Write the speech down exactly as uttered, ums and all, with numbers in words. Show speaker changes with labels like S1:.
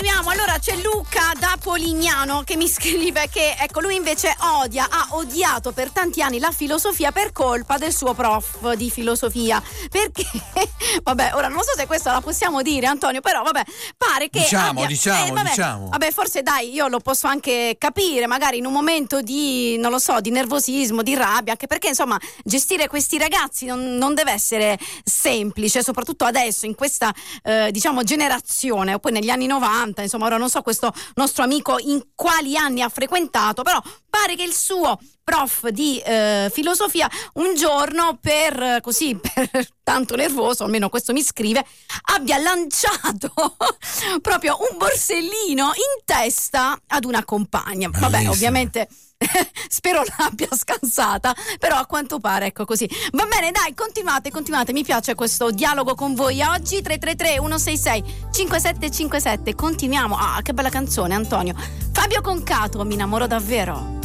S1: continuiamo. Allora c'è Luca da Polignano che mi scrive che ecco lui invece odia, ha odiato per tanti anni la filosofia per colpa del suo prof di filosofia, perché vabbè, ora non so se questa la possiamo dire, Antonio, però vabbè, pare che
S2: diciamo
S1: abbia,
S2: diciamo
S1: eh, vabbè,
S2: diciamo
S1: vabbè, forse dai, io lo posso anche capire, magari in un momento di, non lo so, di nervosismo, di rabbia, anche perché insomma gestire questi ragazzi non, non deve essere semplice, soprattutto adesso in questa eh, diciamo generazione, o poi negli anni novanta, insomma, ora non so questo nostro amico in quali anni ha frequentato, però pare che il suo prof di eh, filosofia un giorno per così per tanto nervoso, almeno questo mi scrive, abbia lanciato proprio un borsellino in testa ad una compagna. Vabbè,
S2: Bellissimo.
S1: Ovviamente spero l'abbia scansata, però a quanto pare ecco così. Va bene, dai, continuate, continuate, mi piace questo dialogo con voi oggi. Tre tre tre uno sei sei cinque sette cinque sette. Continuiamo. Ah, che bella canzone, Antonio. Fabio Concato, Mi innamoro davvero.